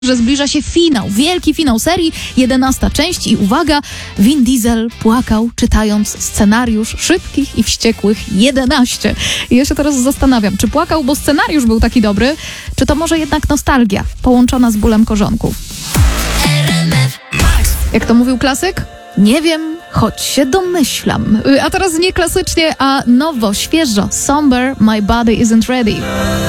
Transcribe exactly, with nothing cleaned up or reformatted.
że zbliża się finał, wielki finał serii, jedenasta część i uwaga, Vin Diesel płakał czytając scenariusz Szybkich i Wściekłych jedenaście. I ja się teraz zastanawiam, czy płakał, bo scenariusz był taki dobry, czy to może jednak nostalgia połączona z bólem korzonków. Jak to mówił klasyk? Nie wiem, choć się domyślam. A teraz nie klasycznie, a nowo, świeżo. Somber, My Body Isn't Ready.